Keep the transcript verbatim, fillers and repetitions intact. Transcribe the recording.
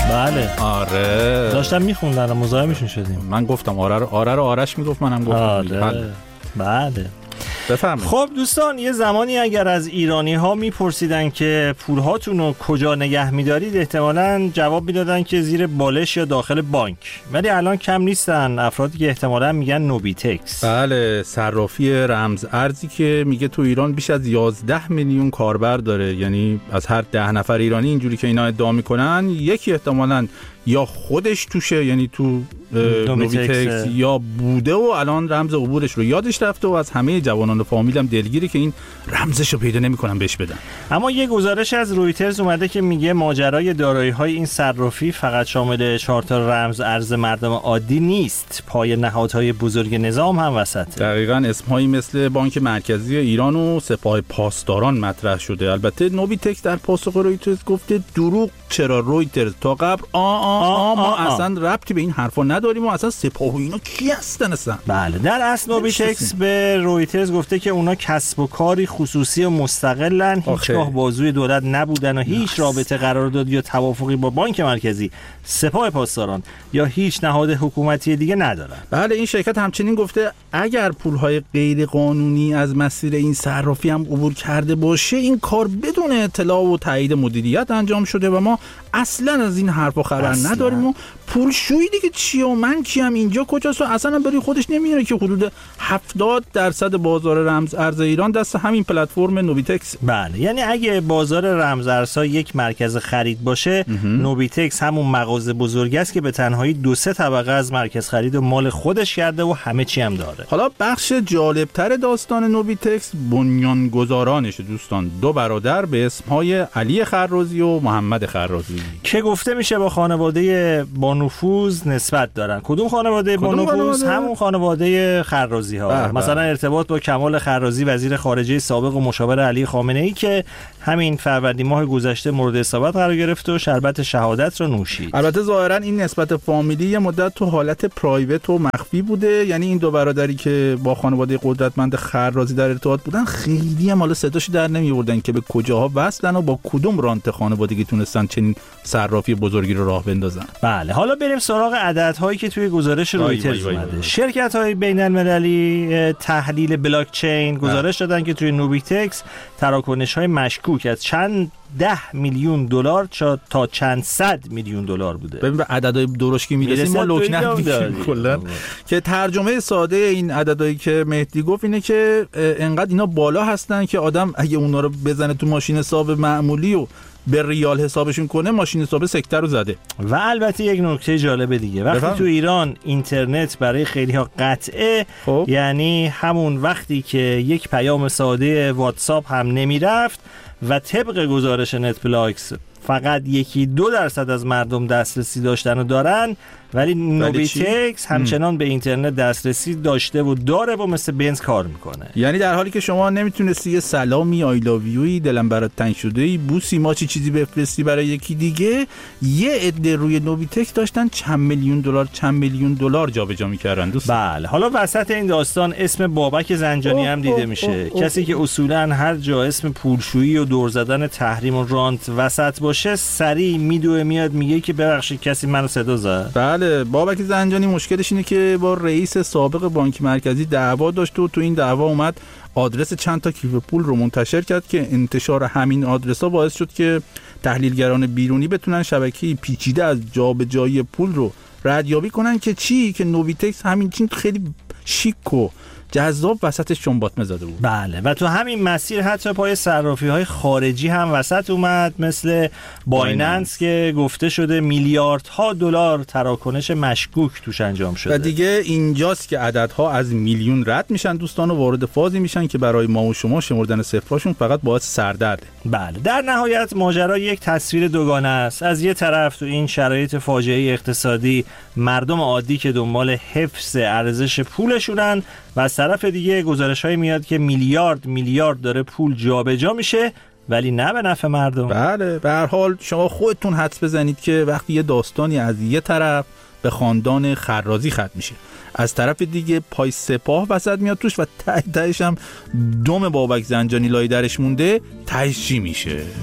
بله آره داشتم میخوندن مزاحمشون شدیم. من گفتم آره رو آره رو آرش میگفت منم گفتم آره. بله بله بفرمایید. خب دوستان یه زمانی اگر از ایرانی ها میپرسیدن که پولهاتون رو کجا نگه میدارید احتمالاً جواب میدادن که زیر بالش یا داخل بانک، ولی الان کم نیستن افرادی که احتمالاً میگن نوبیتکس. بله صرافی رمز ارزی که میگه تو ایران بیش از یازده میلیون کاربر داره، یعنی از هر ده نفر ایرانی اینجوری که اینا ادعا میکنن یکی احتمالاً یا خودش توشه، یعنی تو نوبیتکس، یا بوده و الان رمز عبورش رو یادش رفته و از همه جوانان فامیلم دلگیره که این رمزش رو پیدا نمی‌کنن بهش بدن. اما یه گزارش از رویترز اومده که میگه ماجرای دارایی‌های این صرافی فقط شامل چهار تا رمز ارز مردم عادی نیست، پای نهادهای بزرگ نظام هم وسطه. دقیقاً اسمهایی مثل بانک مرکزی ایران و سپاه پاسداران مطرح شده. البته نوبیتکس در پاسخ رویترز گفته دروغ چرا رویترز تا قبل آ آ آ ما اصلا ربطی به این حرفا نداریم و اصلا سپاه و اینا کی هستن اصلا. بله در اصل نوبیتکس به رویترز گفته که اونا کسب و کاری خصوصی و مستقلن، هیچگاه بازوی دولت نبودن و هیچ رابطه قرارداد یا توافقی با بانک مرکزی، سپاه پاسداران یا هیچ نهاد حکومتی دیگه ندارن. بله این شرکت همچنین گفته اگر پولهای غیر قانونی از مسیر این صرافی هم عبور کرده باشه این کار بدون اطلاع و تایید مدیریت انجام شده و ما اصلا از این حرفا خبر اصلا نداریم و پولشویی دیگه چیه و من کیم اینجا کجاست و اصلا بری خودش نمیاره که حدود هفتاد درصد بازار رمز ارز ایران دست همین پلتفرم نوبیتکس. بله یعنی اگه بازار رمز ارزها یک مرکز خرید باشه نوبیتکس همون مغازه بزرگی است که به تنهایی دو سه طبقه از مرکز خرید و مال خودش کرده و همه چی هم داره. حالا بخش جالبتر داستان نوبیتکس بنیانگذارانش دوستان، دو برادر به اسمهای علی خرازی و محمد خرازی که گفته میشه با خانواده با نفوذ نسبت دارن. کدوم خانواده با نفوذ؟ همون خانواده خرازی ها. مثلا ارتباط با کمال خرازی وزیر خارجه سابق و مشاور علی خامنه ای که همین فروردین ماه گذشته مورد اصابت قرار گرفت و شربت شهادت رو نوشید. البته ظاهرا این نسبت فامیلی یه مدت تو حالت پرایوت و مخفی بوده، یعنی این دو برادری که با خانواده قدرتمند خرازی در ارتباط بودن خیلی هم حالا صداش در نمیوردن که به کجاها وصلن و با کدوم رانت خانوادگی تونستن چنین صرافی بزرگی رو راه بندازن. بله حالا بریم سراغ عددهایی که توی گزارش رویترز اومده. شرکت‌های بین‌المللی تحلیل بلاک چین گزارش دادن که توی نوبیتکس تراکنش‌های مشکوک از چند ده میلیون دلار تا چند صد میلیون دلار بوده. ببین به عددهای درشتی میرسیم ما لوک نمیدیم کلا. که ترجمه ساده این عددهایی که مهدی گفت اینه که انقدر اینا بالا هستن که آدم اگه اونا رو بزنه تو ماشین حساب معمولی و به ریال حسابشون کنه ماشین حساب سکته رو زده. و البته یک نکته جالب دیگه، وقتی بفهم. تو ایران اینترنت برای خیلی ها قطعه خب. یعنی همون وقتی که یک پیام ساده واتساپ هم نمیرفت و طبق گزارش نت بلاکس فقط یکی دو درصد از مردم دسترسی داشتن و دارن، ولی نوبیتکس همچنان به اینترنت دسترسی داشته و داره و مثل بنز کار میکنه. یعنی در حالی که شما نمیتونستی یه سلامی آی لاو یوی دلم برات تنگ شده ای بوسی ماچی چیزی بفرستی برای یکی دیگه، یه عده روی نوبیتکس داشتن چند میلیون دلار چند میلیون دلار جابجا میکردن دوست. بله حالا وسط این داستان اسم بابک زنجانی هم دیده میشه، اوه اوه کسی که اصولا هر جا اسم پولشویی و دور زدن تحریم و رانت وسط باشه سریع میدوه میاد میگه که ببخشید کسی منو صدا زد. بله بابک زنجانی مشکلش اینه که با رئیس سابق بانک مرکزی دعوا داشت و تو این دعوا اومد آدرس چند تا کیف پول رو منتشر کرد که انتشار همین آدرس‌ها باعث شد که تحلیلگران بیرونی بتونن شبکه پیچیده از جابجایی پول رو ردیابی کنن که چی که نوبیتکس همین چین خیلی شیک و جذاب وسطش چنباتمه زده بود. بله و تو همین مسیر حتی پای صرافی‌های خارجی هم وسط اومد مثل بایننس که گفته شده میلیاردها دلار تراکنش مشکوک توش انجام شده. و دیگه اینجاست که عددها از میلیون رد میشن دوستان و وارد فازی میشن که برای ما و شما شمردن صفراشون فقط باعث سردرده. بله در نهایت ماجرا یک تصویر دوگانه است. از یه طرف تو این شرایط فاجعه اقتصادی مردم عادی که دنبال حفظ ارزش پولشونن و از طرف دیگه گزارش‌هایی میاد که میلیارد میلیارد داره پول جابجا میشه ولی نه به نفع مردم. بله به هر حال شما خودتون حدس بزنید که وقتی یه داستانی از یه طرف به خاندان خرازی ختم میشه از طرف دیگه پای سپاه وسط میاد توش و ته تهش هم دم بابک زنجانی لای درش مونده، تهش چی میشه؟